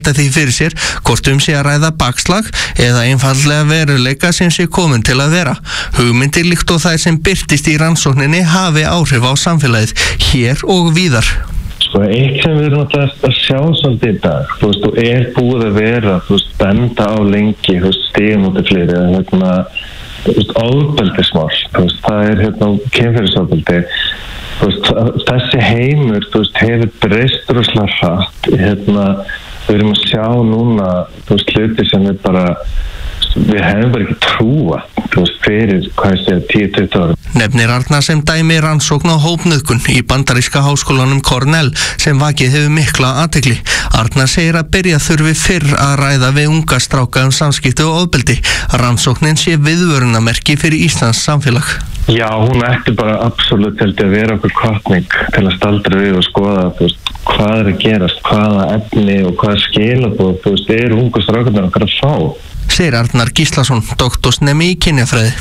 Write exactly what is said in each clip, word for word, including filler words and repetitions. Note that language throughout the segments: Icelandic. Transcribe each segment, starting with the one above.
því fyrir sér hvort um sé að ræða bakslag eða einfaldlega veruleika sem sé komin til að vera. Hugmyndir líkt og þær sem birtist í rannsókninni hafi áhrif á samfélagið hér og víðar. Sko, eitt sem við erum að sjá svolítið í dag, þú veist, og er búið að vera, þú veist, benda á lengi, þú veist, stigum út í fleiri, hérna, þú veist, ofbeldismál, þú veist, það er, hérna, kynferðisofbeldi. Þú veist, þessi heimur, þú veist, hefur breyst rosalega hratt, hérna, við erum að sjá núna, þú veist, hluti sem við bara, við hefum bara ekki trúa, þú veist, fyrir, hvað ég segja, tíu til tuttugu ára. Nefnir Arnar sem dæmi rannsókn á hópnauðgun í bandaríska háskólanum Cornell sem vakið hefur mikla athygli. Arnar segir að byrja þurfi fyrr að ræða við unga stráka um samskipti og ofbeldi. Rannsóknin sé viðvörunarmerki fyrir Íslands samfélag. Já, hún ætti bara absolutt held að vera okkur hvatning til að staldra við og skoða, þú veist, hvað er að gerast, hvaða efni og hvaða skilaboð, þú veist, eru ungu strákarnir okkar að fá. Segir Arnar Gíslason, doktorsnemi í kynjafræði.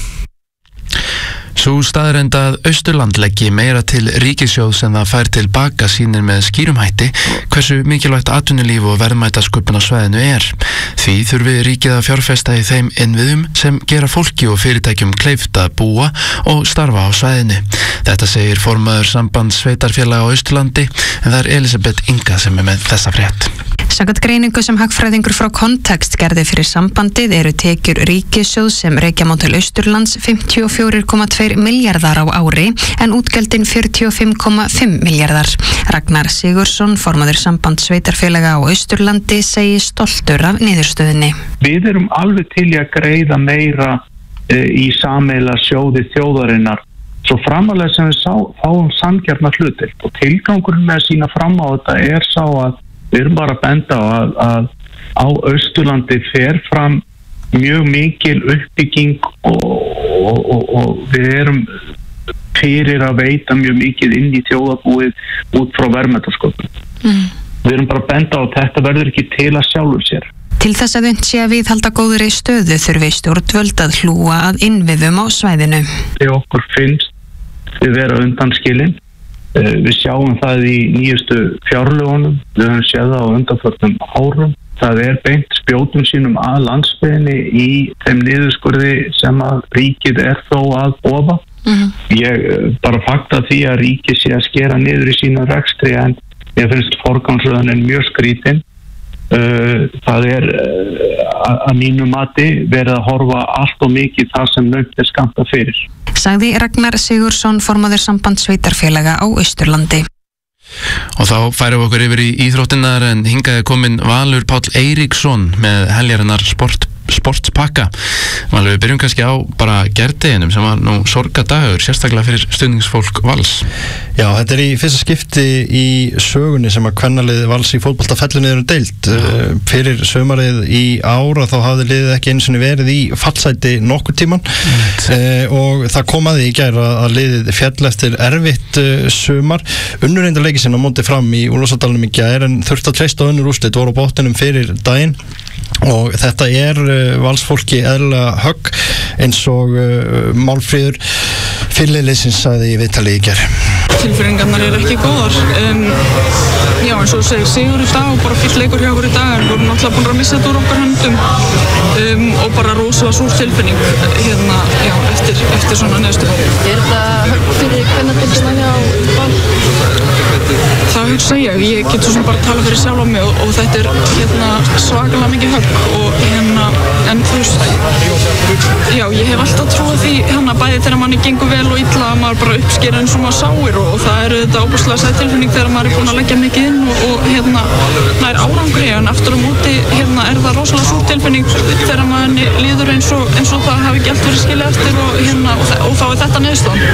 Sú staðreynd að Austurland leggi meira til ríkissjóðs en það fær til baka sýnir með skýrum hætti hversu mikilvægt atvinnulíf og verðmætasköpun á svæðinu er. Því þurfi ríkið að fjárfesta í þeim innviðum sem gera fólki og fyrirtækjum kleift að búa og starfa á svæðinu. Þetta segir formaður sambands sveitarfélaga á Austurlandi en það er Elisabeth Inga sem er með þessa frétt. Samkvæmt greiningu sem hagfræðingur frá Kontekst gerði fyrir sambandið eru tekjur ríkissjóðs sem rekja má til Austurlands fimmtíu og fjögur komma tveir milljarðar á ári en útgjöldin fjörutíu og fimm komma fimm milljarðar. Ragnar Sigurðsson, formaður sambands sveitarfélaga á Austurlandi, segir stoltur af niðurstöðunni. Við erum alveg til í að greiða meira e, í sameiginlega sjóði þjóðarinnar svo framalega sem við sá, fáum sanngjarna hlutir og tilgangurinn með að sýna fram á þetta er sá að við erum bara að benda á að, að á Austurlandi fer fram mjög mikil uppbygging og, og, og, og við erum fyrir að veita mjög mikið inn í þjóðarbúið út frá verðmætasköpun. Mm. Við erum bara að benda á að þetta verður ekki til að sjálfur sér. Til þess að unnt sé að viðhalda góðri stöðu þurfi stjórnvöld að hlúa að innviðum á svæðinu. Þegar okkur finnst við vera undanskilin. Við sjáum það í nýjustu fjárlögunum, við höfum séð það á undanförnum árum. Það er beint spjótum sínum að landsbyggðinni í þeim niðurskurði sem að ríkið er þó að boða. Mm-hmm. Ég bara fakta því að ríkið sé að skera niður í sína rekstri en ég finnst forgangsröðunin mjög skrítin. Það er að mínu mati verið að horfa allt og mikið það sem naumt er skammta fyrir. Sagði Ragnar Sigurðsson, formaður sambands sveitarfélaga á Austurlandi. Og þá færum við okkur yfir í íþróttinnar en hingað er komin Valur Páll Eiríksson með heljarinnar sport sportspakka. Valur, við byrjum kannski á bara gerdeginum sem var nú sorgadagur, sérstaklega fyrir stuðningsfólk Vals. Já, þetta er í fyrsta skipti í sögunni sem að kvennaliðið Vals í fótbolta fellur niður um deild. Uh, fyrir sömarið í ára þá hafði liðið ekki einu sinni verið í fallsæti nokkur tíman mm. uh, og það kom að því í gær að liðið fjall eftir erfitt uh, sömar. Unnur reyndar leikið sinna móti fram í Úlfarsadalnum í gær en þurfti að treysta önnur úrslit, voru á botninum fyrir daginn. Og þetta er uh, valsfólki eðlilega högg eins og uh, Málfríður fyrirliðsins sagði í viðtali í gær. Tilfinningarnar eru ekki góðar. Um, já, eins og segir sigur í dag og bara fyrst leikur hjá okkur í dag en við vorum náttúrulega búin að missa þetta úr okkar höndum um, og bara rosalega súr tilfinning hérna, já, eftir, eftir svona neðstöðu. Er þetta högg fyrir kvennadildina hjá Val? Það hugsa ég, ég get svo sem bara tala fyrir sjálf á mig og, og þetta er hérna, svakalega mikið högg og hérna, en þú veist, já, ég hef alltaf trúið því hérna bæði þegar manni gengur vel og illa að maður bara uppsker eins og maður sáir og, og það er þetta óbúslega sætt tilfinning þegar maður er búin að leggja mikið inn og, og hérna, nær árangri en aftur á móti hérna er það rosalega súr tilfinning þegar maður líður eins og, eins og það hafi ekki allt verið skilið eftir og hérna, og, og þá er þetta niðurstaðan.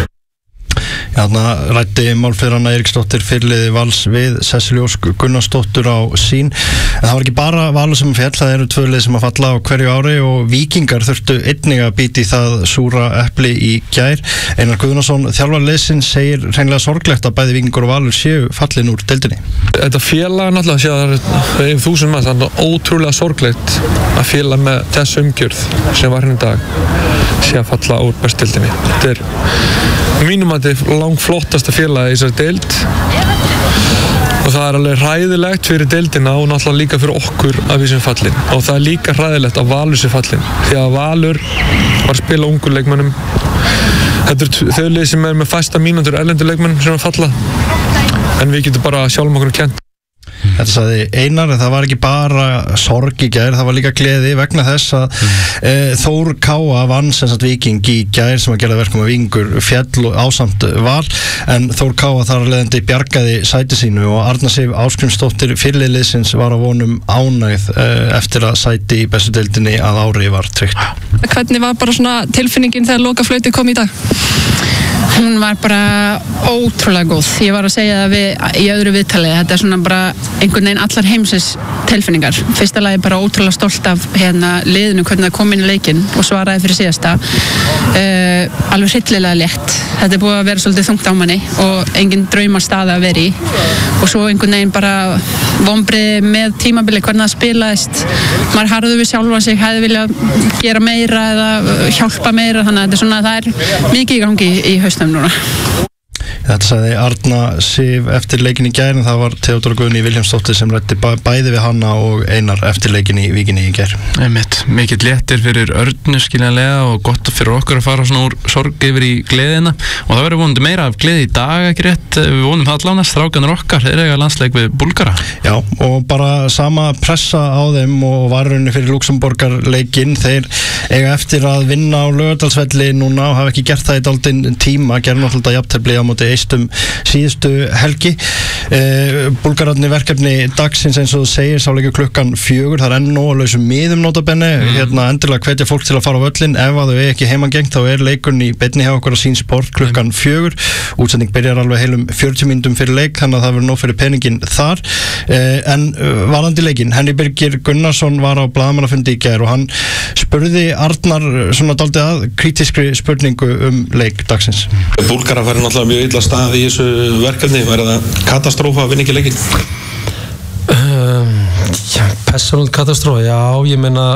Þarna ræddi Málfríður Anna Eiríksdóttir fyrirliði Vals við Sesselju Ósk Gunnarsdóttur á sín. En það var ekki bara Valur sem fjall, það eru tvö lið sem að falla á hverju ári og Víkingar þurftu einnig að bíta í það súra epli í gær. Einar Guðnason, þjálfari liðsins, segir hreinlega sorglegt að bæði Víkingur og Valur séu fallin úr deildinni. Þetta félag náttúrulega sé að það er yfir þúsund manns, það er ótrúlega sorglegt að félag með þessu umgjörð sem var hérna í dag sé að falla úr bestdeildinni. Þetta er mínum að þetta er langflottasta félagi í þessari deild og það er alveg hræðilegt fyrir deildina og náttúrulega líka fyrir okkur að við sem fallin og það er líka hræðilegt að Valur sem fallin því að Valur var að spila ungur leikmönnum. Þetta er þau lið sem er með fæsta mínútur erlendur leikmönnum sem er að falla en við getum bara sjálfum okkur kent. Þetta sagði Einar, en það var ekki bara sorg í gær, það var líka gleði vegna þess að mm. e, Þór Káa vann sem sagt Víking í gær sem að gera verkum að Víkingur fjall og ásamt Val, en Þór Káa þar leðandi bjargaði sæti sínu og Arna Sif Ásgrímsdóttir fyrirliðsins var á vonum ánægð e, eftir að sæti í bestu deildinni að ári var tryggt. Hvernig var bara svona tilfinningin þegar lokaflautið kom í dag? Hún var bara ótrúlega góð. Ég var að segja það við, í öðru viðtali, þetta er svona bara einhvern veginn allar heimsins tilfinningar. Fyrsta lagi bara ótrúlega stolt af hérna liðinu, hvernig það kom inn í leikinn og svaraði fyrir síðasta. Uh, alveg hryllilega létt. Þetta er búið að vera svolítið þungt á manni og engin draumastaða að vera í. Og svo einhvern veginn bara vonbrigði með tímabili, hvernig það spilaðist. Maður harður við sjálfa sig, hefði viljað gera meira eða hjálpa meira, þannig að þetta er svona, það er mikið í gangi í hausnum núna. Þetta sagði Arna Sif eftir leikin í gær, en það var Theodóra Guðný Vilhjálmsdóttir sem ræddi bæði við hana og Einar eftir leikin í Víkinni í gær. Einmitt, mikill léttir fyrir Örnu skiljanlega og gott fyrir okkur að fara svona úr sorg yfir í gleðina og það verður vonandi meira af gleði í dag, ekki rétt, við vonum það allan að strákanur okkar er eiga landsleik við Búlgara. Já, og bara sama pressa á þeim og varunni fyrir Luxemborgarleikinn, þeir eiga eftir að vinna á Laugardalsvelli núna og hafa ekki gert það í dálítinn tíma, gerðu náttúrulega jafntefli á móti Eistum síðustu helgi. e, Búlgararnir verkefni dagsins eins og þú segir, sáleikur klukkan fjögur, það er enn nóg að lausum miðum notabenni, mm. hérna endilega hvetja fólk til að fara á völlin, ef að þau er ekki heimangengt þá er leikurinn í beinni hjá okkur á Sín Sport klukkan mm. fjögur, útsending byrjar alveg heilum fjörutíu mínútum fyrir leik, þannig að það verður nóg fyrir peningin þar. e, en uh, varðandi leikinn, Henry Birgir Gunnarsson var á blaðamannafundi í gær og hann spurði Arnar svona dálítið að kritiskri spurningu um leik dagsins. Búlgarar færi náttúrulega mjög illa stað í þessu verkefni, væri það katastrófa að vinna ekki leikinn? Um, já, persónuleg katastrófa, já, ég meina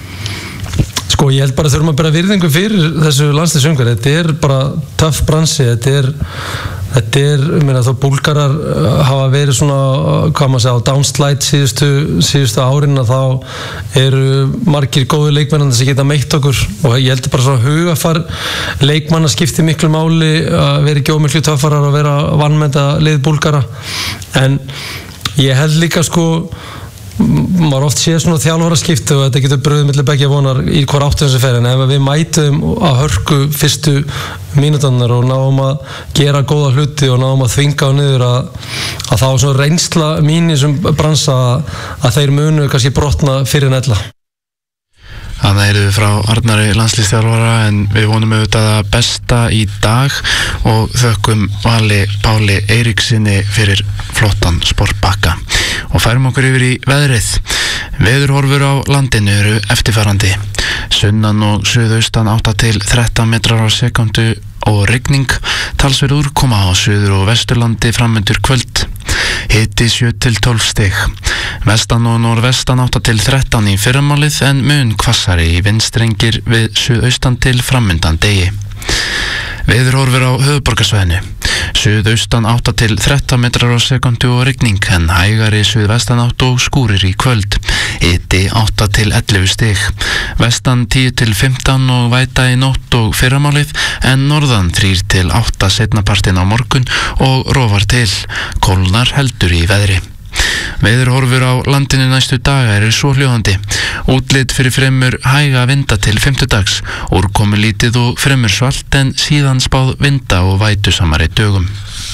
sko, ég held bara að þurfum að bera virðingu fyrir þessu landsliðsumhverfi, þetta er bara töff bransi, þetta er þetta er, ég meina, þó Búlgarar hafa verið svona, hvað maður segja, á downslide síðustu, síðustu árin að þá eru margir góðu leikmennandi sem geta meitt okkur og ég held bara svona hugafar leikmanna skipti miklu máli að vera ekki ómiklu töffarar að vera vanmennta lið Búlgara, en ég held líka sko maður oft sé svona þjálfaraskipti og þetta getur bröðið milli beggja vonar í hver áttu þessu fer, en ef við mætum að hörku fyrstu mínúturnar og náum að gera góða hluti og náum að þvinga á niður að, að þá svona reynsla mín í þessum bransa að þeir munu kannski brotna fyrir en ella. Þannig erum við frá Arnari landsliðsþjálfara, en við vonum auðvitað að besta í dag og þökkum Vali Páli Eiríksinni fyrir flottan sportbakka og færum okkur yfir í veðrið. Veðurhorfur á landinu eru eftirfarandi: sunnan og suðaustan átta til þrettán metrar á sekundu og rigning, talsverð úrkoma á suður og vesturlandi framundur kvöld. Hiti sjö til tólf stig. Vestan og norðvestan átta til þrettán í fyrramálið, en mun hvassari í vindstrengir við suðaustan til framundan degi. Veðurhorfur á höfuðborgarsvæðinu: suðaustan átta til þrettán metrar á sekundu og rigning, en hægari suðvestan átt og skúrir í kvöld. Hiti átta til ellefu stig. Vestan tíu til fimmtán og væta í nótt og fyrramálið, en norðan þrír til átta seinnapartinn á morgun og rofar til. Kólnar heldur í veðri. Veðurhorfur á landinu næstu daga eru svohljóðandi: útlit fyrir fremur hæga vinda til fimmtudags, úrkomu lítið og fremur svalt, en síðan spáð vinda og vætusamari dögum.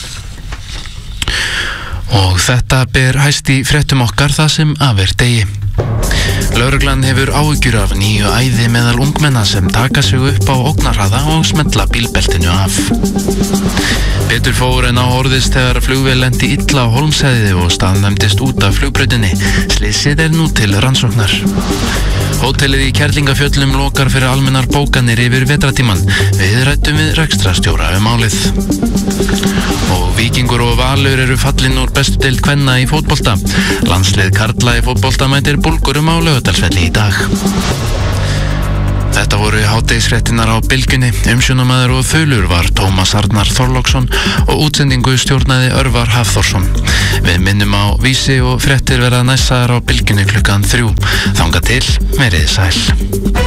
Og þetta ber hæst í fréttum okkar það sem af er degi. Lögreglan hefur áhyggjur af nýju æði meðal ungmenna sem taka sig upp á ógnarhraða og smella bílbeltinu af. Betur fór en á orðist þegar flugvél lendi illa á Hólmsheiði og staðnæmdist út af flugbrautinni. Slysið er nú til rannsóknar. Hótelið í Kerlingafjöllum lokar fyrir almennar bókanir yfir vetratíman. Við ræddum við rekstrarstjóra um málið. Og Víkingur og Valur eru fallin úr bestu deild kvenna í fótbolta. Landslið karla í fótbolta mætir Búlgurum á Laugardalsvelli í dag. Þetta voru hádegisfréttinnar á Bylgjunni. Umsjónamaður og þaulur var Tómas Arnar Þorláksson og útsendingu stjórnaði Örvar Hafþórsson. Við minnum á Vísi og fréttir verða næssaðar á Bylgjunni klukkan þrjú. Þangað til, verið sæl.